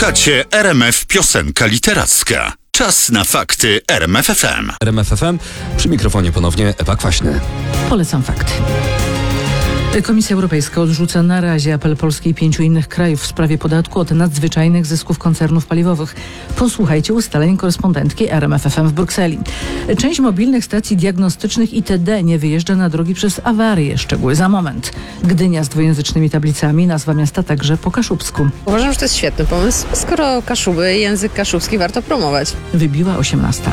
Słuchacie RMF Piosenka Literacka. Czas na fakty RMF FM. RMF FM, przy mikrofonie ponownie Ewa Kwaśny. Polecam fakty. Komisja Europejska odrzuca na razie apel Polski i 5 innych krajów w sprawie podatku od nadzwyczajnych zysków koncernów paliwowych. Posłuchajcie ustaleń korespondentki RMF FM w Brukseli. Część mobilnych stacji diagnostycznych ITD nie wyjeżdża na drogi przez awarię. Szczegóły za moment. Gdynia z dwujęzycznymi tablicami, nazwa miasta także po kaszubsku. Uważam, że to jest świetny pomysł. Skoro Kaszuby, język kaszubski warto promować. Wybiła 18.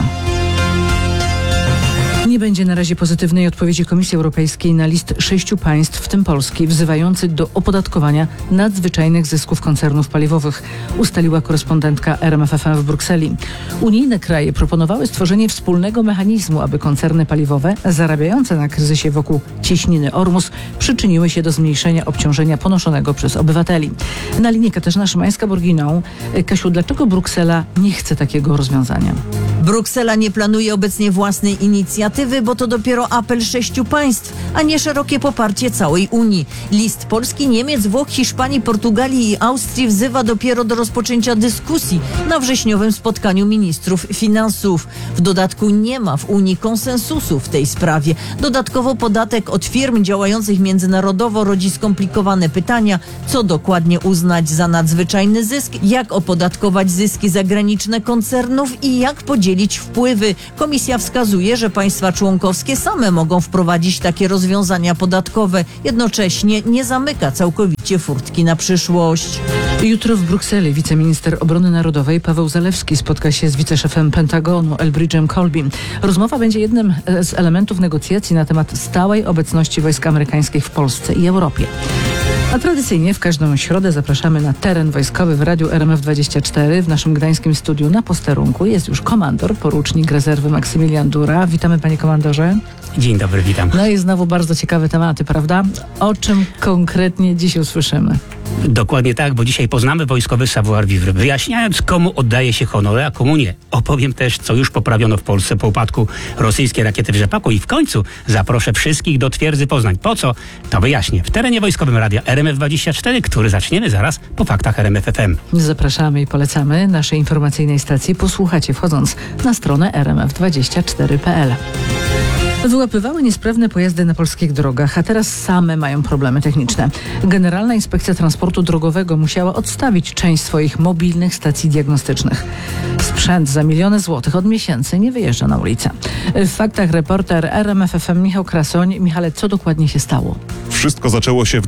Nie będzie na razie pozytywnej odpowiedzi Komisji Europejskiej na list 6 państw, w tym Polski, wzywający do opodatkowania nadzwyczajnych zysków koncernów paliwowych, ustaliła korespondentka RMF FM w Brukseli. Unijne kraje proponowały stworzenie wspólnego mechanizmu, aby koncerny paliwowe zarabiające na kryzysie wokół cieśniny Ormus przyczyniły się do zmniejszenia obciążenia ponoszonego przez obywateli. Na linii Katarzyna Szymańska-Borginą. Kasiu, dlaczego Bruksela nie chce takiego rozwiązania? Bruksela nie planuje obecnie własnej inicjatywy, bo to dopiero apel 6 państw, a nie szerokie poparcie całej Unii. List Polski, Niemiec, Włoch, Hiszpanii, Portugalii i Austrii wzywa dopiero do rozpoczęcia dyskusji na wrześniowym spotkaniu ministrów finansów. W dodatku nie ma w Unii konsensusu w tej sprawie. Dodatkowo podatek od firm działających międzynarodowo rodzi skomplikowane pytania, co dokładnie uznać za nadzwyczajny zysk, jak opodatkować zyski zagraniczne koncernów i jak podzielić wpływy. Komisja wskazuje, że państwa członkowskie same mogą wprowadzić takie rozwiązania podatkowe. Jednocześnie nie zamyka całkowicie furtki na przyszłość. Jutro w Brukseli wiceminister obrony narodowej Paweł Zalewski spotka się z wiceszefem Pentagonu Elbridge'em Colby. Rozmowa będzie jednym z elementów negocjacji na temat stałej obecności wojsk amerykańskich w Polsce i Europie. A tradycyjnie w każdą środę zapraszamy na teren wojskowy w Radiu RMF24. W naszym gdańskim studiu na posterunku jest już komandor, porucznik rezerwy Maksymilian Dura. Witamy, panie komandorze. Dzień dobry, witam. No i znowu bardzo ciekawe tematy, prawda? O czym konkretnie dziś usłyszymy? Dokładnie tak, bo dzisiaj poznamy wojskowy savoir-vivre, wyjaśniając, komu oddaje się honory, a komu nie. Opowiem też, co już poprawiono w Polsce po upadku rosyjskiej rakiety w Rzepaku i w końcu zaproszę wszystkich do twierdzy Poznań. Po co? To wyjaśnię w terenie wojskowym radia RMF24, który zaczniemy zaraz po faktach RMF FM. Zapraszamy i polecamy naszej informacyjnej stacji. Posłuchacie wchodząc na stronę rmf24.pl. Wyłapywały niesprawne pojazdy na polskich drogach, a teraz same mają problemy techniczne. Generalna Inspekcja Transportu Drogowego musiała odstawić część swoich mobilnych stacji diagnostycznych. Sprzęt za miliony złotych od miesięcy nie wyjeżdża na ulicę. W faktach reporter RMF FM Michał Krasoń. Michale, co dokładnie się stało? Wszystko zaczęło się w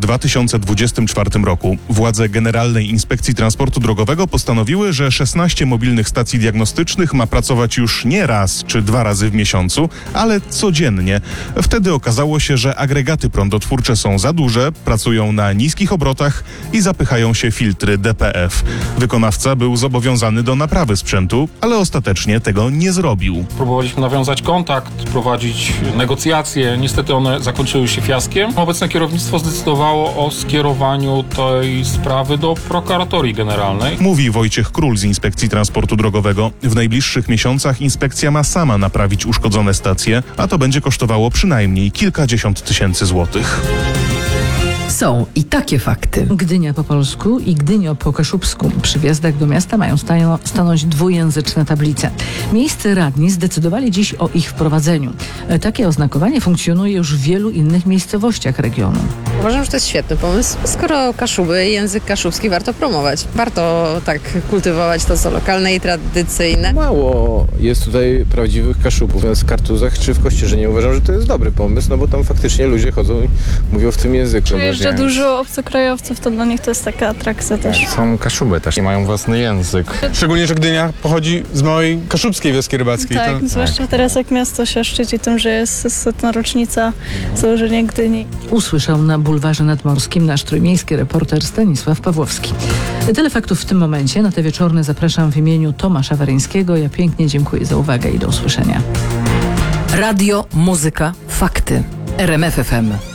2024 roku. Władze Generalnej Inspekcji Transportu Drogowego postanowiły, że 16 mobilnych stacji diagnostycznych ma pracować już nie raz czy 2 razy w miesiącu, ale codziennie. Wtedy okazało się, że agregaty prądotwórcze są za duże, pracują na niskich obrotach i zapychają się filtry DPF. Wykonawca był zobowiązany do naprawy sprzętu, ale ostatecznie tego nie zrobił. Próbowaliśmy nawiązać kontakt, prowadzić negocjacje. Niestety one zakończyły się fiaskiem. Obecne kierownictwo zdecydowało o skierowaniu tej sprawy do prokuratorii generalnej. Mówi Wojciech Król z Inspekcji Transportu Drogowego. W najbliższych miesiącach inspekcja ma sama naprawić uszkodzone stacje, a to będzie kosztowało przynajmniej kilkadziesiąt tysięcy złotych. Są i takie fakty. Gdynia po polsku i Gdynio po kaszubsku. Przy wjazdach do miasta mają stanąć dwujęzyczne tablice. Miejscy radni zdecydowali dziś o ich wprowadzeniu. Takie oznakowanie funkcjonuje już w wielu innych miejscowościach regionu. Uważam, że to jest świetny pomysł. Skoro Kaszuby, język kaszubski warto promować. Warto tak kultywować to, co lokalne i tradycyjne. Mało jest tutaj prawdziwych Kaszubów. W Kartuzach czy w Kościerzynie uważam, że to jest dobry pomysł, no bo tam faktycznie ludzie chodzą i mówią w tym języku. Że dużo obcokrajowców, to dla nich to jest taka atrakcja też. Są Kaszuby też i mają własny język. Szczególnie, że Gdynia pochodzi z małej kaszubskiej wioski rybackiej. Tak, zwłaszcza teraz jak miasto się szczyci tym, że jest 100. rocznica założenia Gdyni. Usłyszał na bulwarze nadmorskim nasz trójmiejski reporter Stanisław Pawłowski. Tyle faktów w tym momencie. Na te wieczorne zapraszam w imieniu Tomasza Weryńskiego. Ja pięknie dziękuję za uwagę i do usłyszenia. Radio, muzyka, fakty. RMF FM.